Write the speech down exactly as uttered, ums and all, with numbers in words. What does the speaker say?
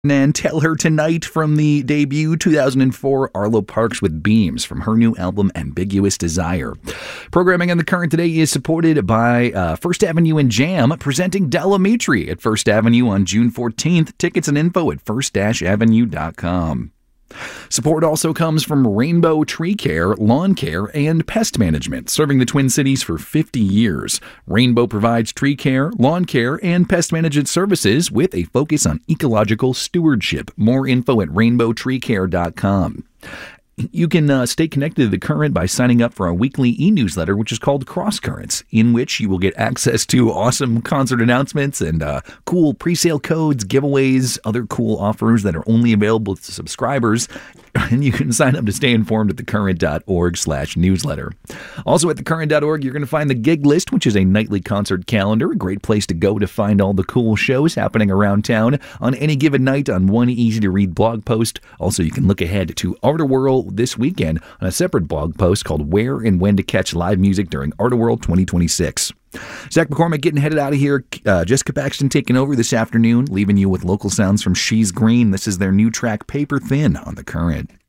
And Tell Her Tonight from the debut two thousand four Arlo Parks with Beams from her new album Ambiguous Desire. Programming on The Current today is supported by uh, First Avenue and Jam, presenting Del Amitri at First Avenue on June fourteenth. Tickets and info at first avenue dot com. Support also comes from Rainbow Tree Care, Lawn Care, and Pest Management, serving the Twin Cities for fifty years. Rainbow provides tree care, lawn care, and pest management services with a focus on ecological stewardship. More info at rainbow tree care dot com. You can uh, stay connected to The Current by signing up for our weekly e-newsletter, which is called Cross Currents, in which you will get access to awesome concert announcements and uh, cool pre-sale codes, giveaways, other cool offers that are only available to subscribers. And you can sign up to stay informed at thecurrent.org slash newsletter. Also at thecurrent dot org, you're going to find the gig list, which is a nightly concert calendar, a great place to go to find all the cool shows happening around town on any given night on one easy-to-read blog post. Also, you can look ahead to Artaworld this weekend on a separate blog post called Where and When to Catch Live Music During Artaworld twenty twenty-six. Zach McCormick getting headed out of here. Uh, Jessica Paxton taking over this afternoon, leaving you with local sounds from She's Green. This is their new track, Paper Thin, on The Current.